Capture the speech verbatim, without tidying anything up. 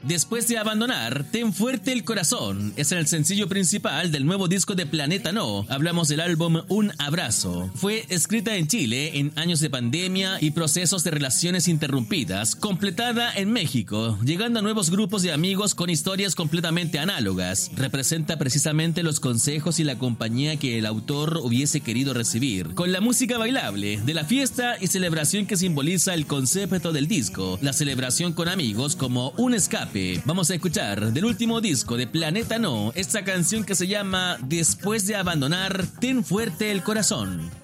Después de abandonar, ten fuerte el corazón. Es el sencillo principal del nuevo disco de Planeta No. Hablamos del álbum Un Abrazo. Fue escrita en Chile en años de pandemia y procesos de relaciones interrumpidas, completada en México, llegando a nuevos grupos de amigos con historias completamente análogas. Representa precisamente los consejos y la compañía que el autor hubiese querido recibir, con la música bailable de la fiesta y celebración que simboliza el concepto del disco, la celebración con amigos como un escape. Vamos a escuchar del último disco de Planeta No esta canción que se llama Después de abandonar, ten fuerte el corazón.